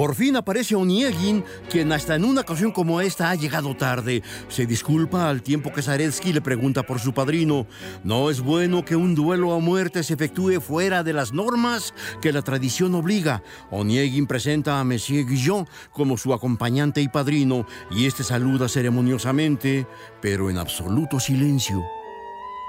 Por fin aparece Oniegin, quien hasta en una ocasión como esta ha llegado tarde. Se disculpa al tiempo que Zaretsky le pregunta por su padrino. ¿No es bueno que un duelo a muerte se efectúe fuera de las normas que la tradición obliga? Oniegin presenta a Monsieur Guillon como su acompañante y padrino, y este saluda ceremoniosamente, pero en absoluto silencio.